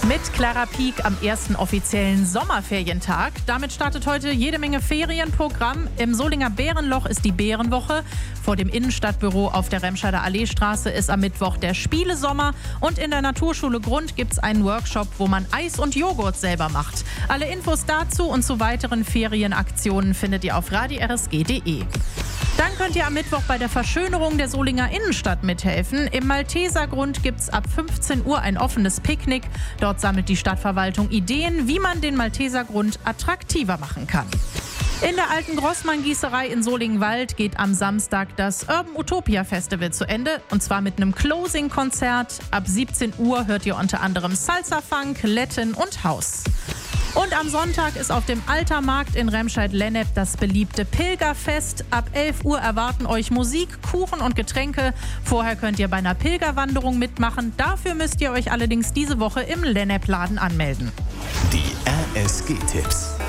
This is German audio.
Mit Clara Pieck am ersten offiziellen Sommerferientag. Damit startet heute jede Menge Ferienprogramm. Im Solinger Bärenloch ist die Bärenwoche. Vor dem Innenstadtbüro auf der Remscheider Alleestraße ist am Mittwoch der Spielesommer. Und in der Naturschule Grund gibt es einen Workshop, wo man Eis und Joghurt selber macht. Alle Infos dazu und zu weiteren Ferienaktionen findet ihr auf radirsg.de. Dann könnt ihr am Mittwoch bei der Verschönerung der Solinger Innenstadt mithelfen. Im Maltesergrund gibt es ab 15 Uhr ein offenes Picknick. Dort sammelt die Stadtverwaltung Ideen, wie man den Maltesergrund attraktiver machen kann. In der alten Grossmann-Gießerei in Solingen-Wald geht am Samstag das Urban Utopia Festival zu Ende. Und zwar mit einem Closing-Konzert. Ab 17 Uhr hört ihr unter anderem Salsa-Funk, Latin und House. Und am Sonntag ist auf dem Altermarkt in Remscheid-Lennep das beliebte Pilgerfest. Ab 11 Uhr erwarten euch Musik, Kuchen und Getränke. Vorher könnt ihr bei einer Pilgerwanderung mitmachen. Dafür müsst ihr euch allerdings diese Woche im Lennep-Laden anmelden. Die RSG-Tipps.